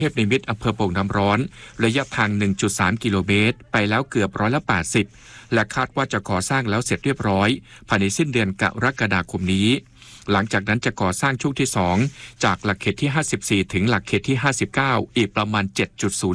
เทพนิมิตรอำเภอโป่งน้ำร้อนระยะทาง 1.3 กิโลเมตรไปแล้วเกือบ80%และคาดว่าจะก่อสร้างแล้วเสร็จเรียบร้อยภายในสิ้นเดือนกรกฎาคมนี้หลังจากนั้นจะก่อสร้างช่วงที่2จากหลักเขตที่54ถึงหลักเขตที่59อีกประมาณ 7.0